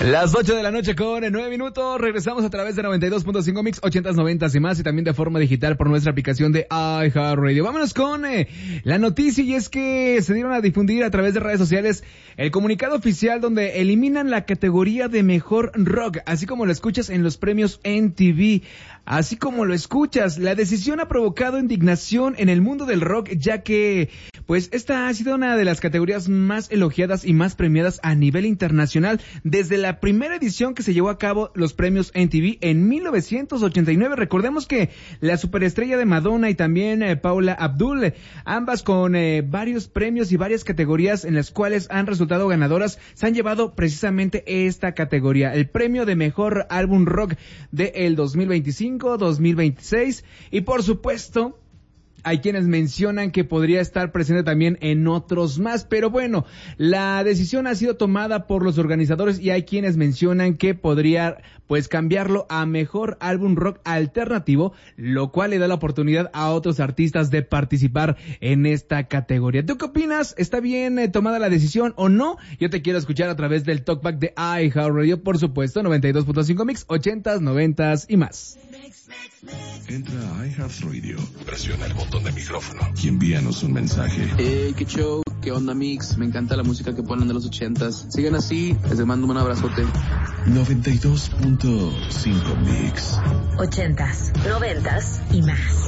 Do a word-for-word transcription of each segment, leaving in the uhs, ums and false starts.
Las ocho de la noche con nueve minutos, regresamos a través de noventa y dos punto cinco Mix, ochentas, noventas y más, y también de forma digital por nuestra aplicación de iHeartRadio. Vámonos con eh, la noticia, y es que se dieron a difundir a través de redes sociales el comunicado oficial donde eliminan la categoría de mejor rock, así como lo escuchas en los premios M T V. Así como lo escuchas, la decisión ha provocado indignación en el mundo del rock, ya que pues esta ha sido una de las categorías más elogiadas y más premiadas a nivel internacional desde la primera edición que se llevó a cabo los premios M T V en mil novecientos ochenta y nueve. Recordemos que la superestrella de Madonna y también eh, Paula Abdul, ambas con eh, varios premios y varias categorías en las cuales han resultado ganadoras, se han llevado precisamente esta categoría, el premio de mejor álbum rock del dos mil veinticinco, dos mil veintiséis, y por supuesto hay quienes mencionan que podría estar presente también en otros más, pero bueno, la decisión ha sido tomada por los organizadores y hay quienes mencionan que podría pues cambiarlo a mejor álbum rock alternativo, lo cual le da la oportunidad a otros artistas de participar en esta categoría. ¿Tú qué opinas? ¿Está bien eh, tomada la decisión o no? Yo te quiero escuchar a través del Talkback de iHeartRadio, por supuesto, noventa y dos punto cinco Mix, ochentas, noventas y más. Entra a iHeartRadio, presiona el botón de micrófono y envíanos un mensaje. Hey, qué show, qué onda Mix, me encanta la música que ponen de los ochentas. Sigan así, les mando un abrazote. noventa y dos punto cinco Mix. Ochentas, noventas y más.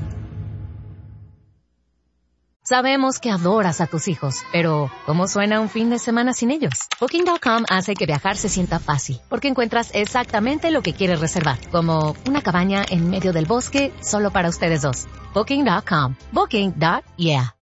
Sabemos que adoras a tus hijos, pero ¿cómo suena un fin de semana sin ellos? Booking punto com hace que viajar se sienta fácil, porque encuentras exactamente lo que quieres reservar, como una cabaña en medio del bosque solo para ustedes dos. Booking punto com. Booking. Yeah.